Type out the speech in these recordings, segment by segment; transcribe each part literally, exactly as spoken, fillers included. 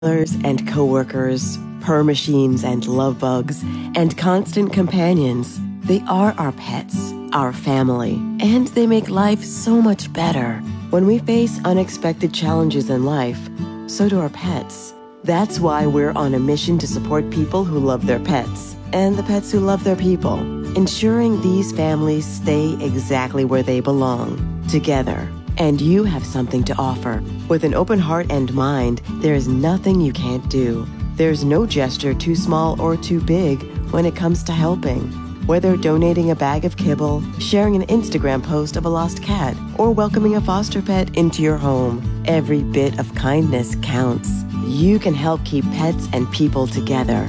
and coworkers, purr machines and love bugs, and constant companions. They are our pets, our family, and they make life so much better. When we face unexpected challenges in life, so do our pets. That's why we're on a mission to support people who love their pets and the pets who love their people, ensuring these families stay exactly where they belong, together. And you have something to offer. With an open heart and mind, there is nothing you can't do. There's no gesture too small or too big when it comes to helping. Whether donating a bag of kibble, sharing an Instagram post of a lost cat, or welcoming a foster pet into your home, every bit of kindness counts. You can help keep pets and people together.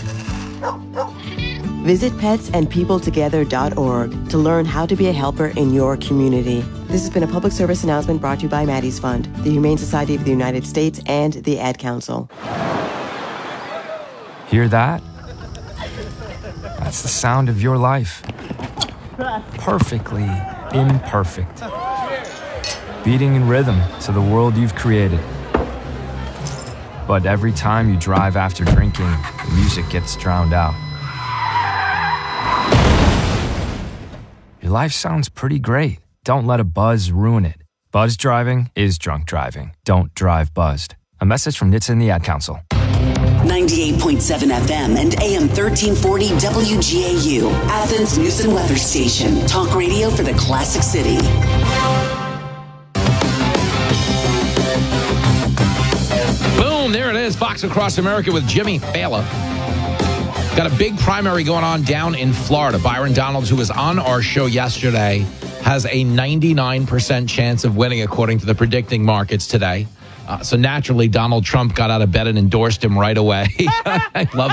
Visit pets and people together dot org to learn how to be a helper in your community. This has been a public service announcement brought to you by Maddie's Fund, the Humane Society of the United States, and the Ad Council. Hear that? That's the sound of your life. Perfectly imperfect. Beating in rhythm to the world you've created. But every time you drive after drinking, the music gets drowned out. Your life sounds pretty great. Don't let a buzz ruin it. Buzz driving is drunk driving. Don't drive buzzed. A message from N H T S A and the Ad Council. ninety-eight point seven F M and A M thirteen forty W G A U, Athens News and Weather Station. Talk radio for the classic city. Boom, there it is. Fox Across America with Jimmy Fallon. Got a big primary going on down in Florida. Byron Donalds, who was on our show yesterday, has a ninety-nine percent chance of winning according to the predicting markets today. Uh, so naturally, Donald Trump got out of bed and endorsed him right away. I love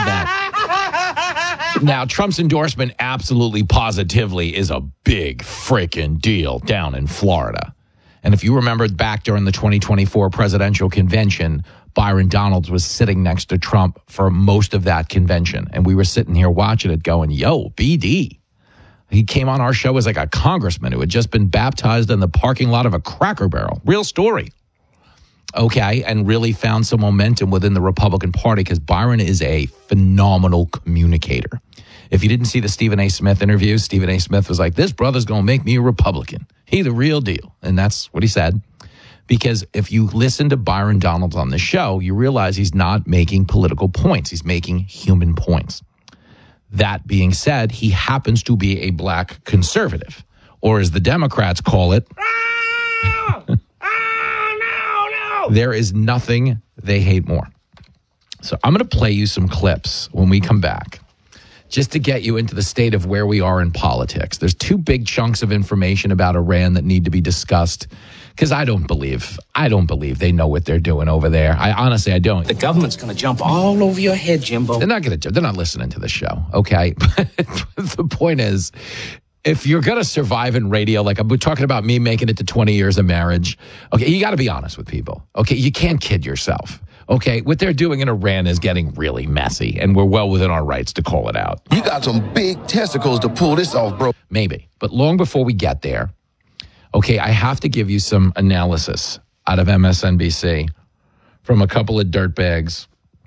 that. Now, Trump's endorsement absolutely positively is a big freaking deal down in Florida. And if you remember back during the twenty twenty-four presidential convention, Byron Donalds was sitting next to Trump for most of that convention. And we were sitting here watching it going, yo, B D. He came on our show as like a congressman who had just been baptized in the parking lot of a Cracker Barrel. Real story. Okay, and really found some momentum within the Republican Party because Byron is a phenomenal communicator. If you didn't see the Stephen A. Smith interview, Stephen A. Smith was like, this brother's going to make me a Republican. He's the real deal. And that's what he said. Because if you listen to Byron Donalds on the show, you realize he's not making political points. He's making human points. That being said, he happens to be a black conservative, or as the Democrats call it, oh! Oh, no, no. There is nothing they hate more. So I'm going to play you some clips when we come back, just to get you into the state of where we are in politics. There's two big chunks of information about Iran that need to be discussed, because I don't believe, I don't believe they know what they're doing over there. I honestly, I don't. The government's going to jump all over your head, Jimbo. They're not going to, they're not listening to the show, okay? But the point is, if you're going to survive in radio, like we're talking about me making it to twenty years of marriage, okay, you got to be honest with people, okay? You can't kid yourself. Okay, what they're doing in Iran is getting really messy, and we're well within our rights to call it out. You got some big testicles to pull this off, bro. Maybe, but long before we get there, okay, I have to give you some analysis out of M S N B C from a couple of dirtbags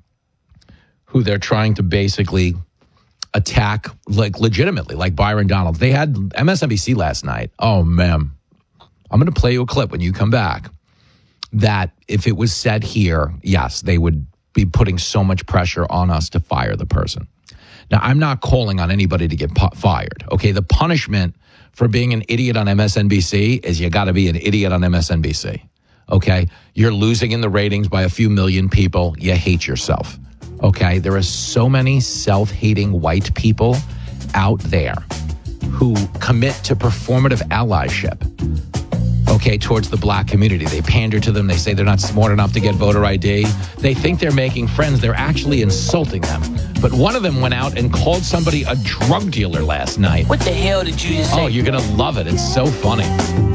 who they're trying to basically attack, like legitimately, like Byron Donalds. They had M S N B C last night. Oh, man. I'm going to play you a clip when you come back. That if it was said here, yes, they would be putting so much pressure on us to fire the person. Now, I'm not calling on anybody to get pu- fired. Okay, the punishment for being an idiot on M S N B C is you got to be an idiot on M S N B C. Okay, you're losing in the ratings by a few million people. You hate yourself. Okay, there are so many self-hating white people out there who commit to performative allyship. Okay, towards the black community. They pander to them. They say they're not smart enough to get voter I D. They think they're making friends. They're actually insulting them. But one of them went out and called somebody a drug dealer last night. What the hell did you just say? Oh, you're going to love it. It's so funny.